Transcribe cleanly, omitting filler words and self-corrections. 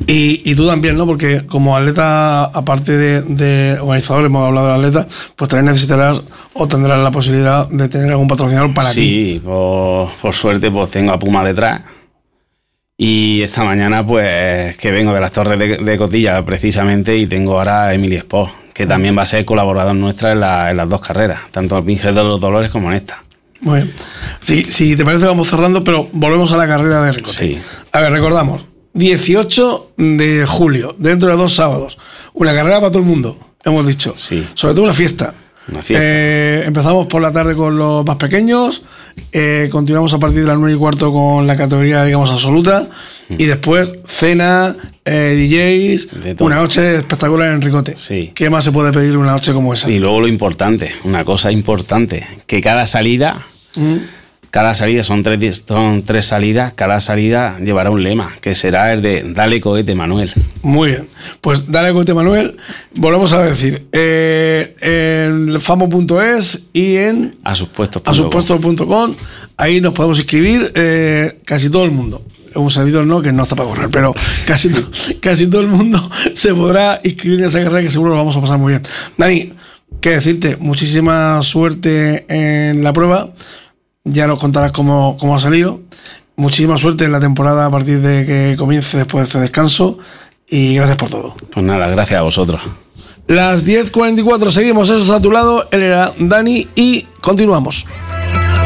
Y tú también, ¿no? Porque como atleta, aparte de organizador, hemos hablado de atleta, pues también necesitarás o tendrás la posibilidad de tener algún patrocinador para ti. Sí, por suerte pues tengo a Puma detrás. Y esta mañana pues que vengo de las Torres de Cotilla precisamente, y tengo ahora a Emily Sport, que también va a ser colaborador nuestra en las dos carreras, tanto en Virgen de los Dolores como en esta. Muy bien. Si te parece vamos cerrando, pero volvemos a la carrera de Ricote. Sí. A ver, recordamos, 18 de julio, dentro de 2 sábados, una carrera para todo el mundo, hemos dicho. Sí. Sobre todo una fiesta. Empezamos por la tarde con los más pequeños, continuamos a partir de las 9:15 con la categoría, digamos, absoluta, y después cena, DJs, una noche espectacular en Ricote. Sí. ¿Qué más se puede pedir una noche como esa? Y luego lo importante, una cosa importante, que cada salida son tres salidas, cada salida llevará un lema, que será el de Dale Cohete Manuel. Muy bien, pues Dale Cohete Manuel, volvemos a decir, en famo.es y en asuspuestos.com, ahí nos podemos inscribir, casi todo el mundo. Un servidor no, que no está para correr, pero casi todo el mundo se podrá inscribir en esa carrera, que seguro lo vamos a pasar muy bien. Dani, qué decirte, muchísima suerte en la prueba. Ya nos contarás cómo ha salido. Muchísima suerte en la temporada a partir de que comience después de este descanso. Y gracias por todo. Pues nada, gracias a vosotros. Las 10:44, seguimos. Eso está a tu lado. Él era Dani y continuamos.